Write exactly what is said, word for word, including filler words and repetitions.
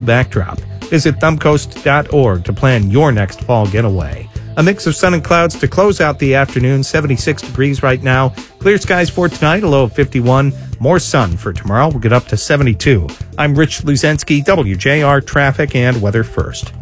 backdrop. Visit thumbcoast dot org to plan your next fall getaway. A mix of sun and clouds to close out the afternoon, seventy-six degrees right now. Clear skies for tonight, a low of fifty-one. More sun for tomorrow, we'll get up to seventy-two. I'm Rich Luzensky, W J R Traffic and Weather First.